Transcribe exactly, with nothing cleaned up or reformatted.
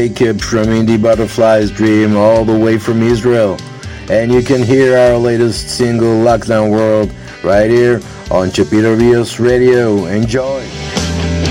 Jacob from Indie Butterflies Dream all the way from Israel. And you can hear our latest single Lockdown World right here on Chapito Rios Radio. Enjoy!